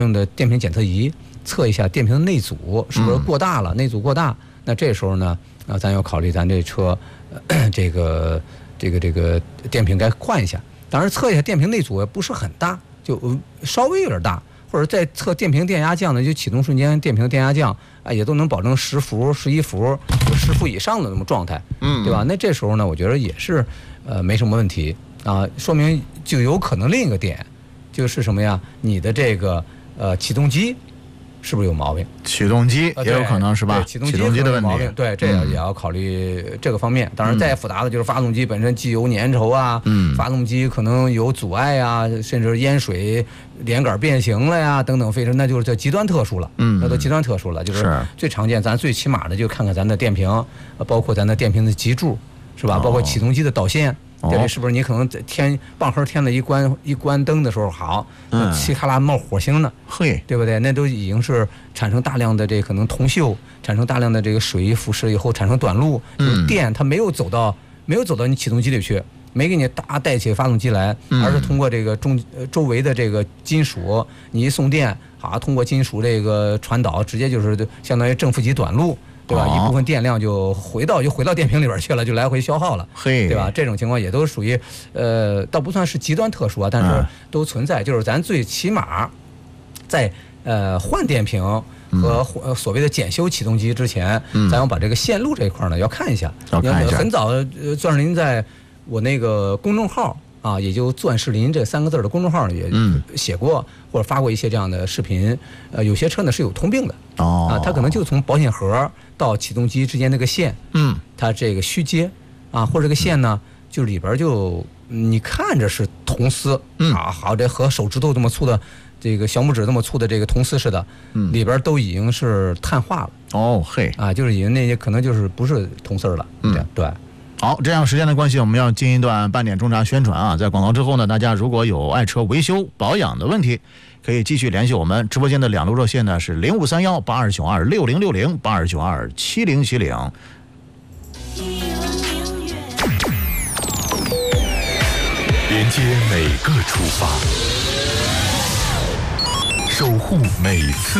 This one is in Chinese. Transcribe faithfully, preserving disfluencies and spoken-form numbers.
用的电瓶检测仪测一下电瓶的内阻是不是过大了，嗯、内阻过大，那这时候呢，啊，咱要考虑咱这车，呃、这个这个这个电瓶该换一下。当然，测一下电瓶内阻也不是很大，就稍微有点大，或者再测电瓶电压降呢，就启动瞬间电瓶电压降啊，也都能保证十伏、十一伏、十伏以上的那么状态，嗯，对吧？那这时候呢，我觉得也是呃没什么问题啊，说明就有可能另一个点就是什么呀？你的这个呃启动机是不是有毛病？ 启动机也有可能是吧？ 启动机的问题， 对，这也也要考虑这个方面。当然，再复杂的就是发动机本身机油粘稠啊，嗯，发动机可能有阻碍啊，甚至淹水、连杆变形了呀，等等，非常那就是叫极端特殊了，嗯，那都极端特殊了，就是最常见。咱最起码的就看看咱的电瓶，包括咱的电瓶的极柱，是吧？包括启动机的导线。这里是不是你可能添棒盒添了一关一关灯的时候，好，那嘁咔啦冒火星呢？ 嘿， 对不对？那都已经是产生大量的这可能铜锈，产生大量的这个水腐蚀以后产生短路，就是电它没有走到没有走到你启动机里去，没给你大带起发动机来，而是通过这个中周围的这个金属，你一送电，好，通过金属这个传导，直接就是相当于正负极短路。对吧？一部分电量就回到就回到电瓶里边去了，就来回消耗了，对吧？这种情况也都属于，呃，倒不算是极端特殊啊，但是都存在。就是咱最起码在呃换电瓶和所谓的检修启动机之前，嗯、咱要把这个线路这一块呢要看一下。 要看一下。 很早，呃，钻石林在我那个公众号啊，也就钻石林这三个字的公众号也写过、嗯、或者发过一些这样的视频。呃，有些车呢是有通病的。哦。啊，它可能就从保险盒到启动机之间那个线，嗯，它这个虚接，啊，或者这个线呢，就里边就你看着是铜丝，嗯，啊，好，这和手指头这么粗的，这个小拇指这么粗的这个铜丝似的，嗯，里边都已经是碳化了。 哦，嘿， 啊，就是已经那些可能就是不是铜丝了，嗯，对。 好，这样时间的关系，我们要进一段半点钟茶宣传啊。在广告之后呢，大家如果有爱车维修保养的问题，可以继续联系我们直播间的两路热线呢，是零五三幺八二九二六零六零八二九二七零七零。 连接每个出发，守护每次